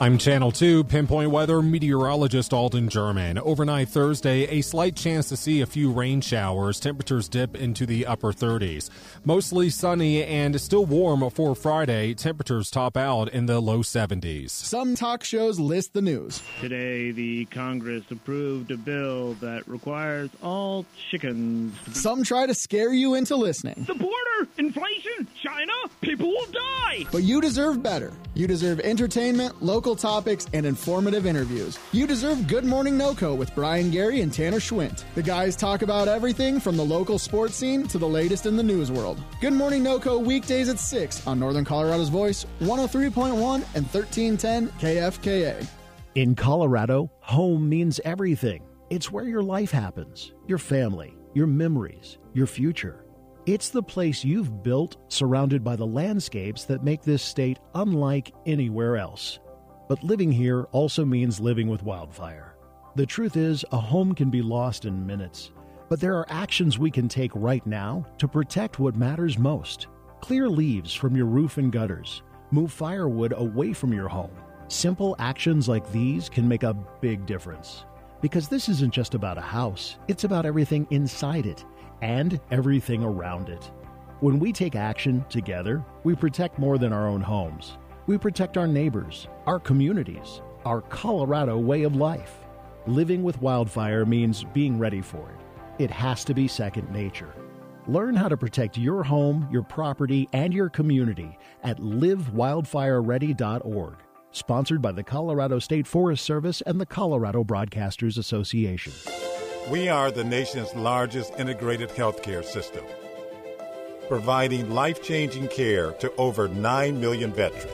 I'm Channel 2 Pinpoint Weather meteorologist Alden German. Overnight Thursday, a slight chance to see a few rain showers. Temperatures dip into the upper 30s. Mostly sunny and still warm for Friday. Temperatures top out in the low 70s. Some talk shows list the news. Today, the Congress approved a bill that requires all chickens. Some try to scare you into listening. The border, inflation, China, people will die. But you deserve better. You deserve entertainment, local topics, and informative interviews. You deserve Good Morning NoCo with Brian Gary and Tanner Schwint. The guys talk about everything from the local sports scene to the latest in the news world. Good Morning NoCo weekdays at 6 on Northern Colorado's Voice, 103.1 and 1310 KFKA. In Colorado, home means everything. It's where your life happens, your family, your memories, your future. It's the place you've built, surrounded by the landscapes that make this state unlike anywhere else. But living here also means living with wildfire. The truth is, a home can be lost in minutes, but there are actions we can take right now to protect what matters most. Clear leaves from your roof and gutters. Move firewood away from your home. Simple actions like these can make a big difference. Because this isn't just about a house, it's about everything inside it and everything around it. When we take action together, we protect more than our own homes. We protect our neighbors, our communities, our Colorado way of life. Living with wildfire means being ready for it. It has to be second nature. Learn how to protect your home, your property, and your community at livewildfireready.org. Sponsored by the Colorado State Forest Service and the Colorado Broadcasters Association. We are the nation's largest integrated healthcare system, providing life-changing care to over 9 million veterans.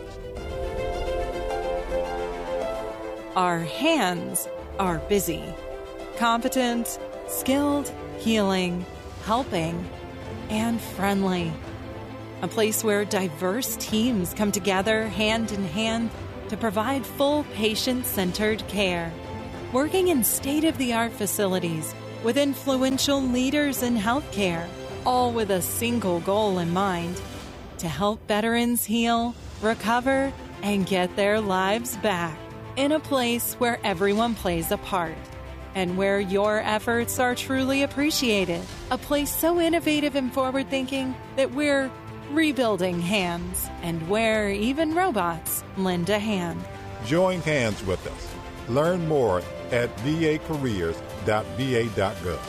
Our hands are busy, competent, skilled, healing, helping, and friendly. A place where diverse teams come together hand in hand to provide full patient-centered care. Working in state-of-the-art facilities with influential leaders in healthcare, all with a single goal in mind: to help veterans heal, recover, and get their lives back in a place where everyone plays a part and where your efforts are truly appreciated. A place so innovative and forward-thinking that we're rebuilding hands and where even robots lend a hand. Join hands with us. Learn more at vacareers.va.gov.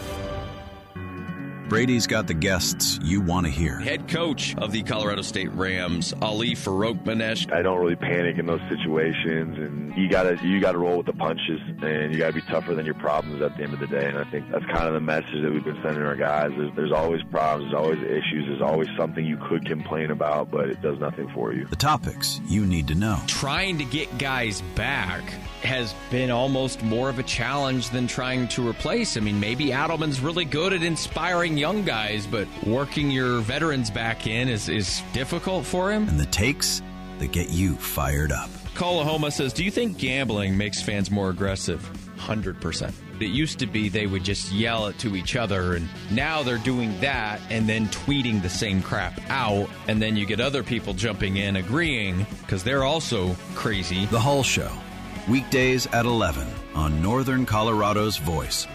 Brady's got the guests you want to hear. Head coach of the Colorado State Rams, Ali Farokhmanesh. I don't really panic in those situations, and you gotta roll with the punches, and you gotta be tougher than your problems at the end of the day. And I think that's kind of the message that we've been sending our guys. There's always problems, there's always issues, there's always something you could complain about, but it does nothing for you. The topics you need to know. Trying to get guys back has been almost more of a challenge than trying to replace. I mean, maybe Adelman's really good at inspiring young guys, but working your veterans back in is difficult for him. And the takes that get you fired up. Kalahoma says, do you think gambling makes fans more aggressive? 100%. It used to be they would just yell it to each other, and now they're doing that and then tweeting the same crap out, and then you get other people jumping in agreeing because they're also crazy. The Hull Show. Weekdays at 11 on Northern Colorado's Voice,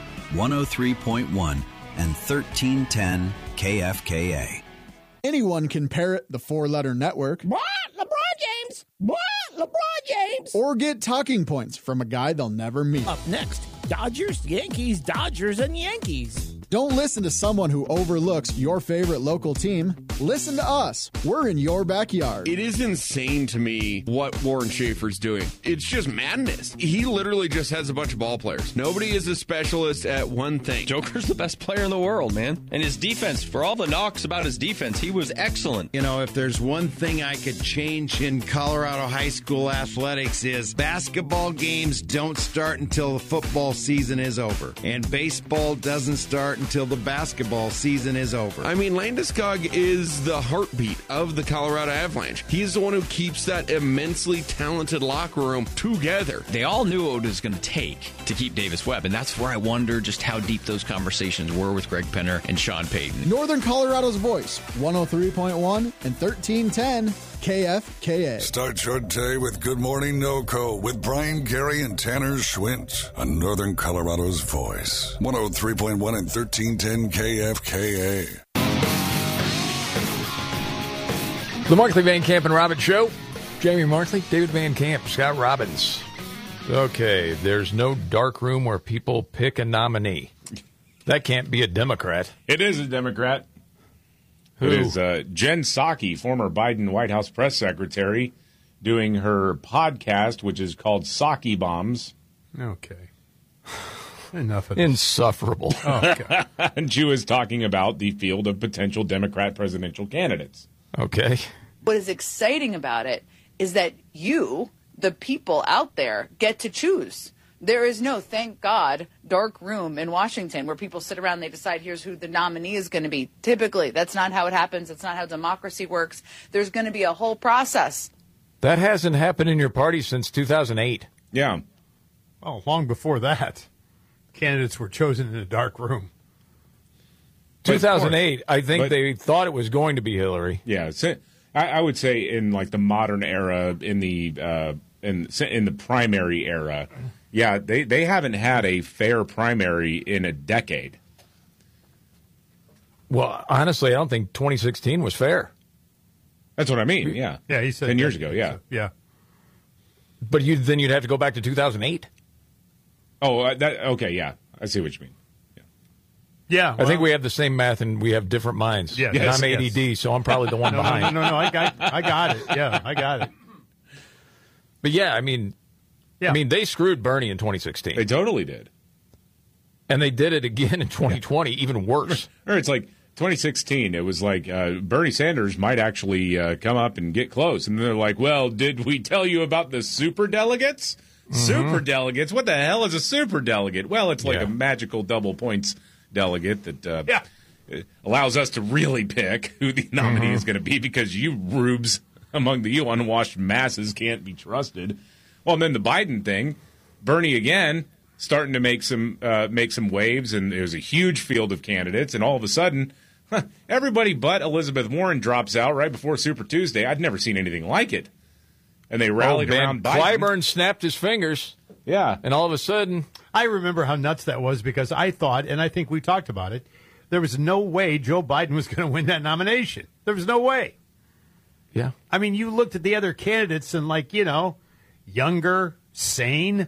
103.1 and 1310 KFKA. Anyone can parrot the four-letter network. What? LeBron James? What? LeBron James? Or get talking points from a guy they'll never meet. Up next, Dodgers, Yankees, Dodgers, and Yankees. Don't listen to someone who overlooks your favorite local team. Listen to us. We're in your backyard. It is insane to me what Warren Schaefer's doing. It's just madness. He literally just has a bunch of ball players. Nobody is a specialist at one thing. Joker's the best player in the world, man. And his defense, for all the knocks about his defense, he was excellent. You know, if there's one thing I could change in Colorado high school athletics is basketball games don't start until the football season is over. And baseball doesn't start until the basketball season is over. I mean, Landeskog is the heartbeat of the Colorado Avalanche. He's the one who keeps that immensely talented locker room together. They all knew what it was going to take to keep Davis Webb, and that's where I wonder just how deep those conversations were with Greg Penner and Sean Payton. Northern Colorado's Voice, 103.1 and 1310 KFKA. Start your day with Good Morning NoCo with Brian, Gary, and Tanner Schwint on Northern Colorado's Voice. 103.1 and 1310 KFKA. The Markley, Van Camp, and Robbins Show. Jamie Markley, David Van Camp, Scott Robbins. Okay, there's no dark room where people pick a nominee. That can't be a Democrat. It is a Democrat. Who? It is Jen Psaki, former Biden White House press secretary, doing her podcast, which is called Psaki Bombs. Okay. Enough of this. Insufferable. Oh, okay. And she was talking about the field of potential Democrat presidential candidates. Okay. What is exciting about it is that you, the people out there, get to choose. There is no, thank God, dark room in Washington where people sit around and they decide here's who the nominee is going to be. Typically, that's not how it happens. That's not how democracy works. There's going to be a whole process. That hasn't happened in your party since 2008. Yeah. Oh, long before that, candidates were chosen in a dark room. 2008, I think they thought it was going to be Hillary. Yeah, I would say in like the modern era, in the primary era, yeah, they haven't had a fair primary in a decade. Well, honestly, I don't think 2016 was fair. That's what I mean. Yeah, yeah, he said 10 years ago. Yeah, yeah. But then you'd have to go back to 2008. Oh, okay. Yeah, I see what you mean. Yeah, I think we have the same math and we have different minds. Yes. And I'm ADD, so I'm probably the one behind. No, I got it. Yeah, I got it. But yeah, I mean, they screwed Bernie in 2016. They totally did. And they did it again in 2020, even worse. Or it's like 2016, it was like Bernie Sanders might actually come up and get close. And they're like, well, did we tell you about the superdelegates? Mm-hmm. Superdelegates? What the hell is a superdelegate? Well, it's like a magical double points delegate that allows us to really pick who the nominee is going to be because you rubes among you unwashed masses can't be trusted. Well, and then the Biden thing, Bernie again starting to make some waves, and there's a huge field of candidates, and all of a sudden, everybody but Elizabeth Warren drops out right before Super Tuesday. I'd never seen anything like it. And they rallied around Biden. Clyburn snapped his fingers. Yeah. And all of a sudden, I remember how nuts that was because I thought, and I think we talked about it, there was no way Joe Biden was going to win that nomination. There was no way. Yeah. I mean, you looked at the other candidates and, like, younger, sane,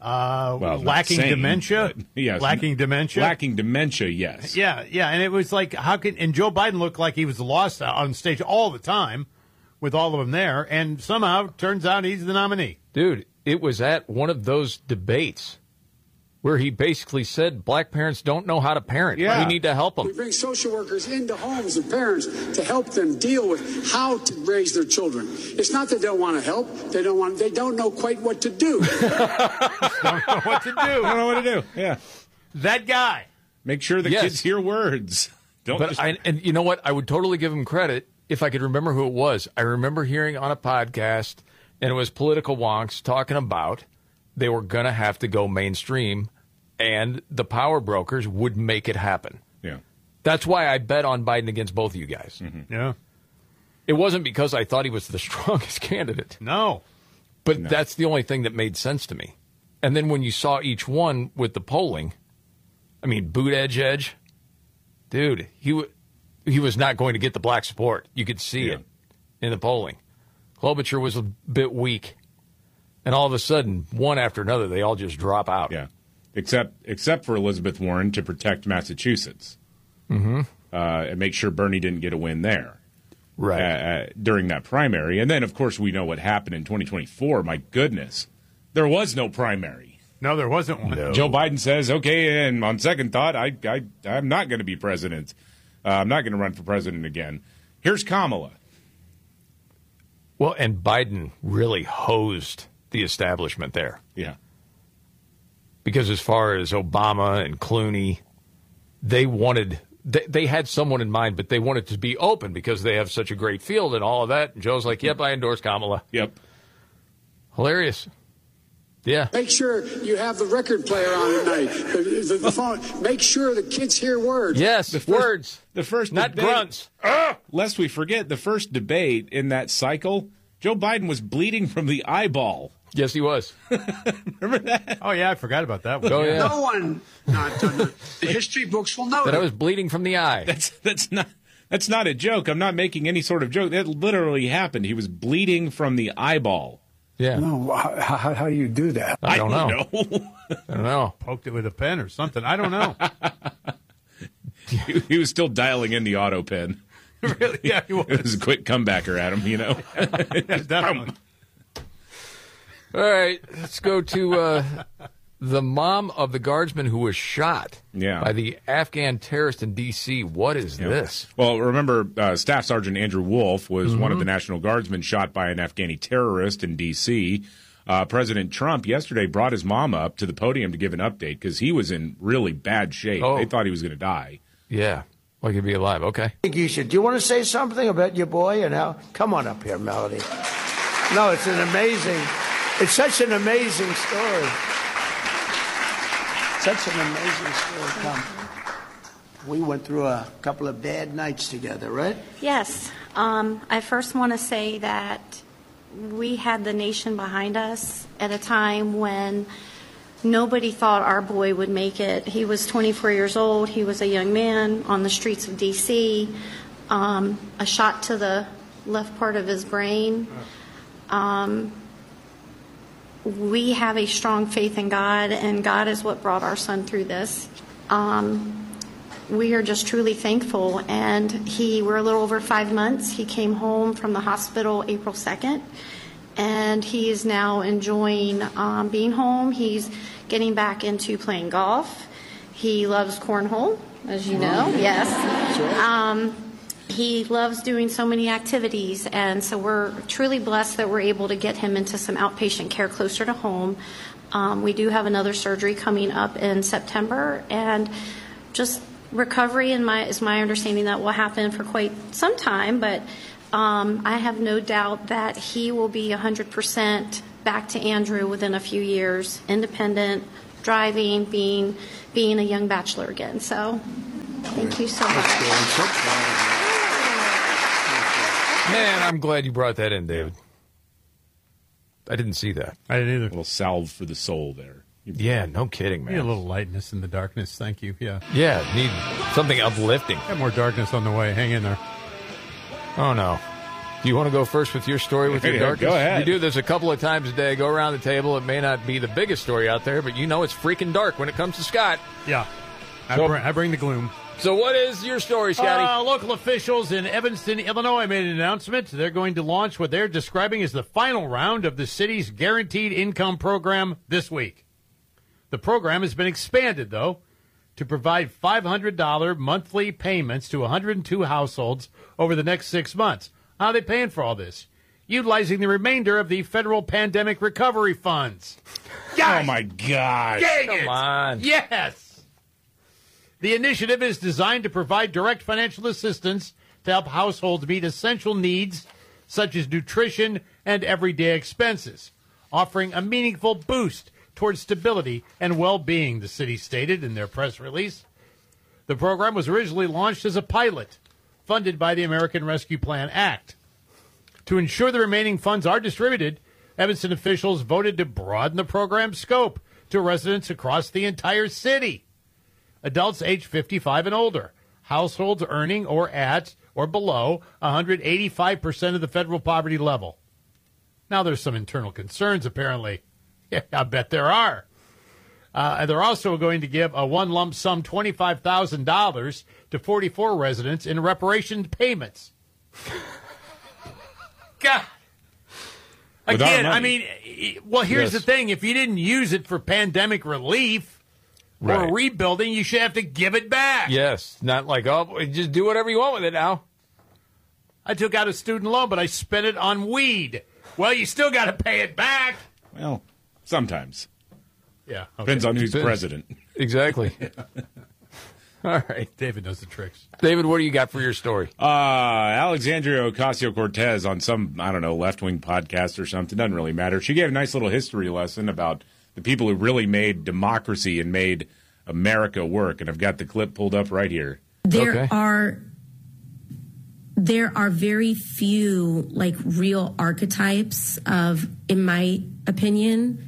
lacking sane, dementia. Yes. Lacking dementia. Lacking dementia, yes. Yeah. And it was like, and Joe Biden looked like he was lost on stage all the time with all of them there, and somehow turns out he's the nominee. Dude, it was at one of those debates where he basically said black parents don't know how to parent. Yeah. We need to help them. We bring social workers into homes of parents to help them deal with how to raise their children. It's not that they don't want to help. They don't know quite what to do. Don't know what to do. Don't know what to do. Yeah. That guy. Make sure the kids hear words. And you know what? I would totally give him credit if I could remember who it was. I remember hearing on a podcast, and it was political wonks talking about they were going to have to go mainstream, and the power brokers would make it happen. Yeah. That's why I bet on Biden against both of you guys. Mm-hmm. Yeah. It wasn't because I thought he was the strongest candidate. No. But that's the only thing that made sense to me. And then when you saw each one with the polling, I mean, Buttigieg, dude, he was not going to get the black support. You could see it in the polling. Klobuchar was a bit weak. And all of a sudden, one after another, they all just drop out. Yeah, except for Elizabeth Warren to protect Massachusetts and make sure Bernie didn't get a win there during that primary. And then, of course, we know what happened in 2024. My goodness, there was no primary. No, there wasn't one. No. Joe Biden says, okay, and on second thought, I'm not going to be president. I'm not going to run for president again. Here's Kamala. Well, and Biden really hosed the establishment there. Yeah. Because as far as Obama and Clooney, they had someone in mind, but they wanted to be open because they have such a great field and all of that. And Joe's like, yep, I endorse Kamala. Yep. Hilarious. Yeah. Make sure you have the record player on at night. The phone. Make sure the kids hear words. Yes, words. The first not debate, grunts. Lest we forget, the first debate in that cycle, Joe Biden was bleeding from the eyeball. Yes, he was. Remember that? Oh, yeah, I forgot about that one. Oh, yeah. No one, the history books will know that I was bleeding from the eye. That's not a joke. I'm not making any sort of joke. That literally happened. He was bleeding from the eyeball. Yeah. No, how do you do that? I don't know. I don't know. Poked it with a pen or something. I don't know. He was still dialing in the auto pen. Really? Yeah, he was. It was a quick comebacker at him, you know. Yeah, definitely. All right, let's go to the mom of the guardsman who was shot by the Afghan terrorist in D.C. What is this? Well, remember, Staff Sergeant Andrew Wolf was one of the National Guardsmen shot by an Afghani terrorist in D.C. President Trump yesterday brought his mom up to the podium to give an update because he was in really bad shape. Oh. They thought he was going to die. Yeah, like he'd be alive. Okay. I think you should. Do you want to say something about your boy and how? Come on up here, Melody. No, it's such an amazing story. Such an amazing story. Come. We went through a couple of bad nights together, right? Yes. I first want to say that we had the nation behind us at a time when nobody thought our boy would make it. He was 24 years old. He was a young man on the streets of D.C. A shot to the left part of his brain. We have a strong faith in God, and God is what brought our son through this. We are just truly thankful, and we're a little over 5 months. He came home from the hospital April 2nd, and he is now enjoying being home. He's getting back into playing golf. He loves cornhole, as you know. Yes. He loves doing so many activities, and so we're truly blessed that we're able to get him into some outpatient care closer to home. We do have another surgery coming up in September, and just recovery is my understanding that will happen for quite some time, but I have no doubt that he will be 100% back to Andrew within a few years, independent, driving, being a young bachelor again. So thank you so much. Man, I'm glad you brought that in, David. I didn't see that. I didn't either. A little salve for the soul there. Yeah, no kidding, man. Need a little lightness in the darkness. Thank you. Yeah. Yeah, need something uplifting. Got more darkness on the way. Hang in there. Oh, no. Do you want to go first with your story with your darkness? Go ahead. We do this a couple of times a day. Go around the table. It may not be the biggest story out there, but you know it's freaking dark when it comes to Scott. Yeah. I bring the gloom. So what is your story, Scotty? Local officials in Evanston, Illinois made an announcement. They're going to launch what they're describing as the final round of the city's Guaranteed Income Program this week. The program has been expanded, though, to provide $500 monthly payments to 102 households over the next 6 months. How are they paying for all this? Utilizing the remainder of the federal pandemic recovery funds. Oh, my God. Come on. Yes. The initiative is designed to provide direct financial assistance to help households meet essential needs such as nutrition and everyday expenses, offering a meaningful boost towards stability and well-being, the city stated in their press release. The program was originally launched as a pilot, funded by the American Rescue Plan Act. To ensure the remaining funds are distributed, Evanston officials voted to broaden the program's scope to residents across the entire city. Adults age 55 and older, households earning or at or below 185% of the federal poverty level. Now, there's some internal concerns, apparently. Yeah, I bet there are. And they're also going to give a one lump sum $25,000 to 44 residents in reparation payments. God. Again, I mean, well, here's the thing. If you didn't use it for pandemic relief, or rebuilding, you should have to give it back. Yes. Not like, oh, just do whatever you want with it now. I took out a student loan, but I spent it on weed. Well, you still got to pay it back. Well, sometimes. Yeah. Okay. Depends on who's president. Exactly. All right. David knows the tricks. David, what do you got for your story? Alexandria Ocasio-Cortez on some, I don't know, left-wing podcast or something. Doesn't really matter. She gave a nice little history lesson about The people who really made democracy and made America work. And I've got the clip pulled up right here. There are very few like real archetypes of, in my opinion,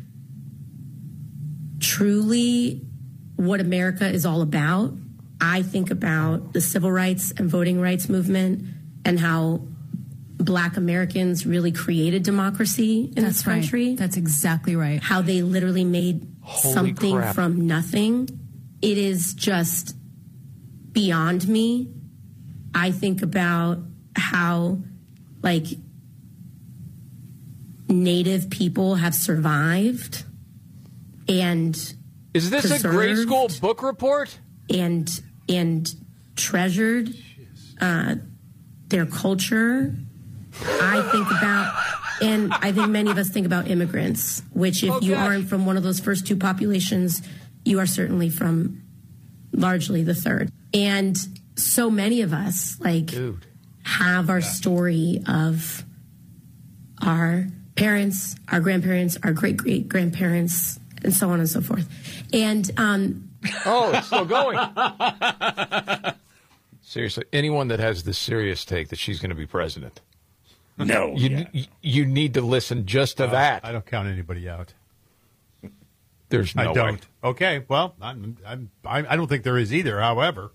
truly what America is all about. I think about the civil rights and voting rights movement and how Black Americans really created democracy in this country. Right. That's exactly right. How they literally made something from nothing. It is just beyond me. I think about how, like, Native people have survived and is this a grade school book report? And treasured their culture. I think about, and I think many of us think about immigrants, which if you aren't from one of those first two populations, you are certainly from largely the third. And so many of us, like, have our story of our parents, our grandparents, our great-great-grandparents, and so on and so forth. And oh, it's still going. Seriously, anyone that has the serious take that she's going to be president, no, you need to listen just to that. I don't count anybody out. There's no I don't. way. Okay, well, I don't think there is either. However,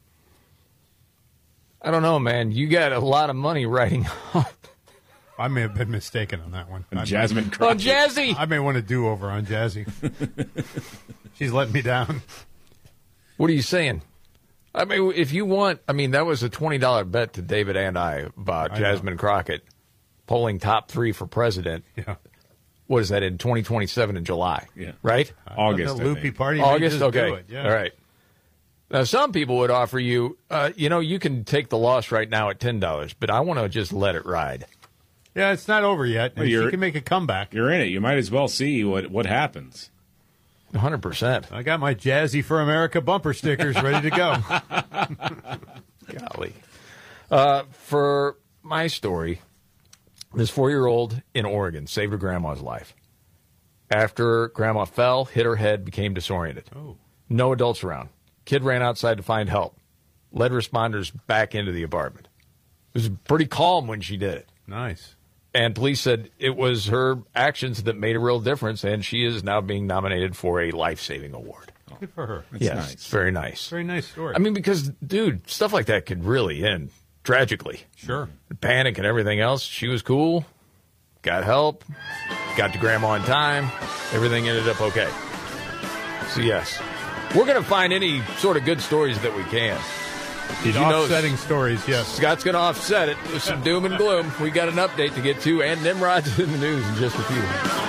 I don't know, man. You got a lot of money writing off. I may have been mistaken on that one. Jasmine on Jazzy. I may want to do over on Jazzy. She's letting me down. What are you saying? I mean, if you want, I mean, that was a $20 bet to David and I about Jasmine Crockett polling top 3 for president. Yeah. What is that, in 2027 in July? Yeah. Right? August. The loopy party. August? Okay. Do it. Yeah. All right. Now, some people would offer you, you can take the loss right now at $10, but I want to just let it ride. Yeah, it's not over yet. Well, she can make a comeback. You're in it. You might as well see what happens. 100%. I got my Jazzy for America bumper stickers ready to go. Golly. For my story, this 4-year-old in Oregon saved her grandma's life. After grandma fell, hit her head, became disoriented. Oh. No adults around. Kid ran outside to find help. Led responders back into the apartment. It was pretty calm when she did it. Nice. And police said it was her actions that made a real difference, and she is now being nominated for a life-saving award. Good for her. That's yes, nice. It's very nice. Very nice story. I mean, because, dude, stuff like that could really end tragically. Sure. Panic and everything else. She was cool, got help, got to grandma in time. Everything ended up okay. So, yes, we're going to find any sort of good stories that we can. Did you know offsetting stories, yes. Scott's going to offset it with some doom and gloom. We got an update to get to, and Nimrod's in the news in just a few minutes.